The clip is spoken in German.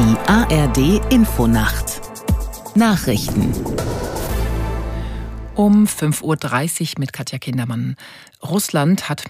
Die ARD Infonacht Nachrichten Um 5:30 Uhr mit Katja Kindermann. Russland hat